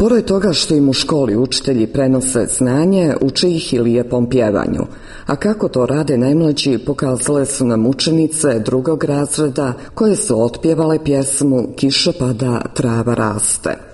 Pored toga što im u školi učitelji prenose znanje, uče ih i lijepom pjevanju. A kako to rade najmlađi pokazale su nam učenice drugog razreda koje su otpjevale pjesmu Kiša pada, trava raste.